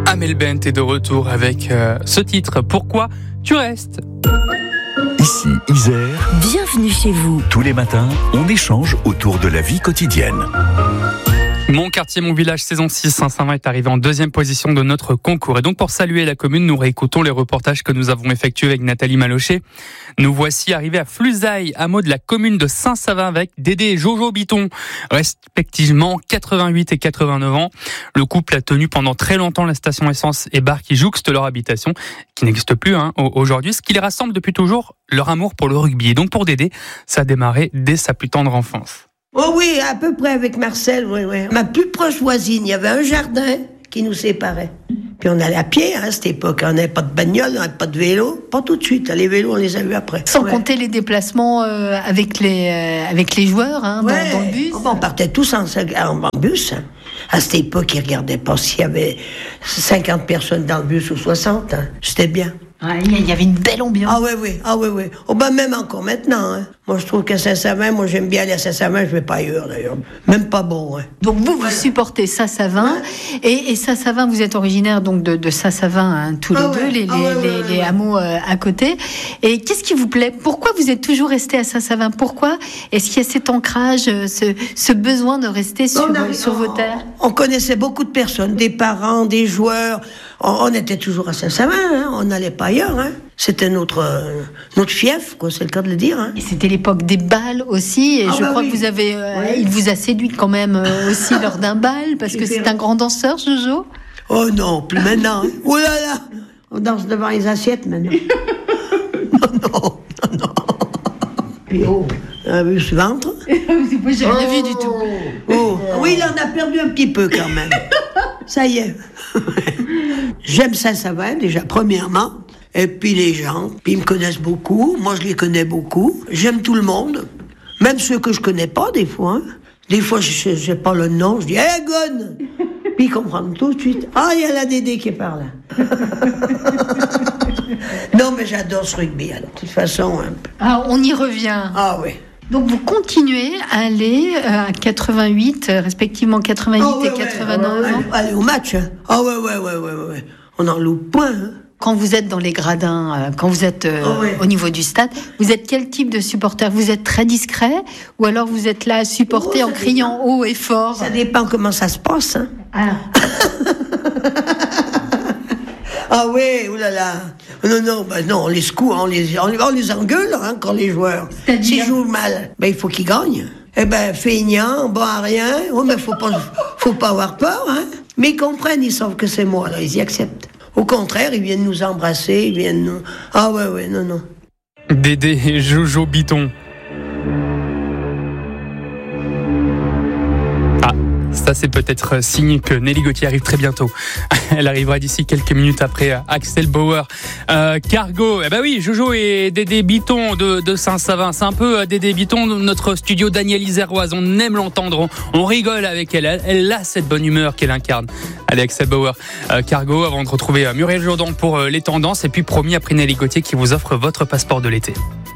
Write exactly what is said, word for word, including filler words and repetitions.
Amel Bent est de retour avec euh, ce titre, Pourquoi tu restes ? Ici Isère. Bienvenue chez vous. Tous les matins, on échange autour de la vie quotidienne. Mon quartier, mon village, saison six, Saint-Savin est arrivé en deuxième position de notre concours. Et donc pour saluer la commune, nous réécoutons les reportages que nous avons effectués avec Nathalie Malochet. Nous voici arrivés à Fluzaille, hameau de la commune de Saint-Savin avec Dédé et Jojo Biton, respectivement quatre-vingt-huit et quatre-vingt-neuf ans. Le couple a tenu pendant très longtemps la station essence et bar qui jouxte leur habitation, qui n'existe plus hein, aujourd'hui. Ce qui les rassemble depuis toujours, leur amour pour le rugby. Et donc pour Dédé, ça a démarré dès sa plus tendre enfance. Oh oui, à peu près avec Marcel, oui, oui. Ma plus proche voisine, il y avait un jardin qui nous séparait. Puis on allait à pied hein, à cette époque. On n'avait pas de bagnole, on n'avait pas de vélo. Pas tout de suite. Les vélos, on les a eus après. Sans ouais. compter les déplacements euh, avec, les, euh, avec les joueurs hein, ouais. dans, dans le bus. On partait tous en, en, en bus. Hein. À cette époque, ils ne regardaient pas s'il y avait cinquante personnes dans le bus ou soixante. Hein. C'était bien. Ouais, il y avait une belle ambiance. Ah oui, oui, ah oui, oui. Oh ben même encore maintenant. Hein. Moi, je trouve qu'à Saint-Savin, moi j'aime bien aller à Saint-Savin, je vais pas ailleurs d'ailleurs. Même pas bon. Hein. Donc vous, vous supportez Saint-Savin. Ouais. Et, et Saint-Savin, vous êtes originaire donc de, de Saint-Savin, hein, tous les ah deux, ouais. les, ah les, ouais, les, ouais, les ouais. hameaux euh, à côté. Et qu'est-ce qui vous plaît ? Pourquoi vous êtes toujours resté à Saint-Savin ? Pourquoi est-ce qu'il y a cet ancrage, ce, ce besoin de rester sur, a, sur on, vos terres ? On connaissait beaucoup de personnes, des parents, des joueurs. On, on était toujours à Saint-Savin, hein. On n'allait pas ailleurs. Hein. C'était notre, euh, notre fief, quoi, c'est le cas de le dire. Hein. Et c'était l'époque des balles aussi, et ah je bah crois oui. que vous avez, euh, ouais. il vous a séduit quand même euh, aussi lors d'un bal, parce que c'est un grand danseur, Jojo. Oh non, plus maintenant. Hein. Oh là là, on danse devant les assiettes maintenant. non, non, non, non. Puis oh, on a vu ce ventre. J'ai rien vu du tout. Oh, oui, là on a perdu un petit peu quand même. Ça y est. J'aime Saint-Savin déjà, premièrement. Et puis les gens, puis ils me connaissent beaucoup, moi je les connais beaucoup. J'aime tout le monde, même ceux que je connais pas des fois. Hein. Des fois je sais pas le nom, je dis « Hey, Gon !» Puis ils comprennent tout de suite. « Ah, il y a la Dédé qui est par là. » Non, mais j'adore ce rugby, alors de toute façon. Hein. Ah, on y revient. Ah oui. Donc vous continuez à aller à quatre-vingt-huit, respectivement quatre-vingt-huit oh, ouais, et quatre-vingt-neuf ouais, ans. Allez au match. Hein. Ah ouais, ouais, ouais, ouais, ouais. On en loupe point. Hein. Quand vous êtes dans les gradins, quand vous êtes euh, oh, ouais. au niveau du stade, vous êtes quel type de supporter ? Vous êtes très discret ou alors vous êtes là à supporter oh, en criant dépend. haut et fort ? Ça dépend comment ça se passe. Hein. Ah. Ah oui, oulala. Non, non, ben non, on les secoue, on les, on les, on les engueule hein, quand les joueurs. S'ils jouent mal, ben il faut qu'ils gagnent. Eh ben, feignant, bon à rien. Oh, mais faut pas, faut pas avoir peur, hein. Mais ils comprennent, ils savent que c'est moi, là, ils y acceptent. Au contraire, ils viennent nous embrasser, ils viennent nous... Ah ouais, ouais, non, non. Dédé et Jojo Biton. Ah, ça c'est peut-être signe que Nelly Gauthier arrive très bientôt. Elle arrivera d'ici quelques minutes après Axel Bauer. Euh, Cargo, eh ben oui, Jojo et Dédé Biton de, de Saint-Savin. C'est un peu Dédé Biton, notre studio Daniel Iséroise. On aime l'entendre, on, on rigole avec elle. elle. Elle a cette bonne humeur qu'elle incarne. Allez, Axel Bauer. Euh, Cargo, avant de retrouver Muriel Jourdan pour euh, les tendances. Et puis promis après Nelly Gauthier qui vous offre votre passeport de l'été.